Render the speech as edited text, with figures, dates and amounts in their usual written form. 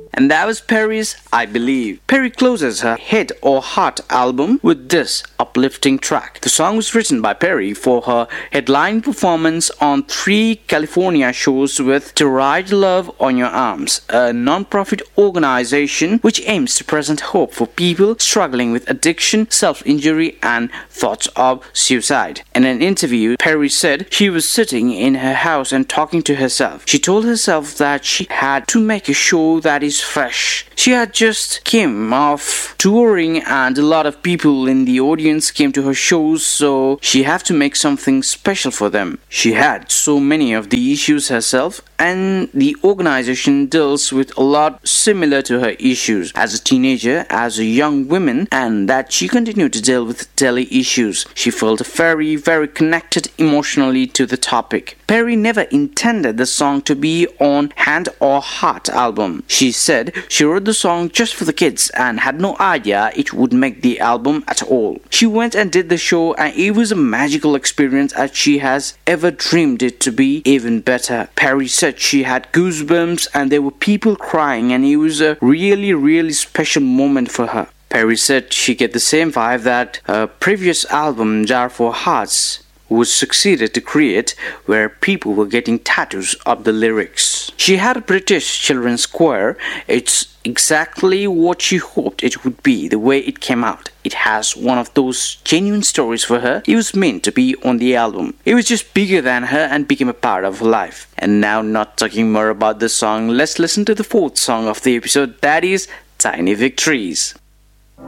And that was Perry's I Believe. Perry closes her Head or Heart album with this uplifting track. The song was written by Perry for her headline performance on 3 California shows with To Ride Love on Your Arms, a non-profit organization which aims to present hope for people struggling with addiction, self-injury, and thoughts of suicide. In an interview, Perry said she was sitting in her house and talking to herself. She told herself that she had to make a show that is fresh. She had just came off touring and a lot of people in the audience came to her shows, so she had to make something special for them. She had so many of the issues herself, and the organization deals with a lot similar to her issues as a teenager, as a young woman, and that she continued to deal with daily issues. She felt very connected emotionally to the topic. Perry never intended the song to be on Hand or Heart album. She said she wrote the song just for the kids and had no idea it would make the album at all. She went and did the show and it was a magical experience as she has ever dreamed it to be, even better. Perry said she had goosebumps and there were people crying and it was a really special moment for her. Perry said she get the same vibe that her previous album Jar for Hearts was succeeded to create, where people were getting tattoos of the lyrics. She had a British children's choir. It's exactly what she hoped it would be, the way it came out. It has one of those genuine stories for her. It was meant to be on the album. It was just bigger than her and became a part of her life. And now, not talking more about the song, let's listen to the 4th song of the episode, that is Tiny Victories.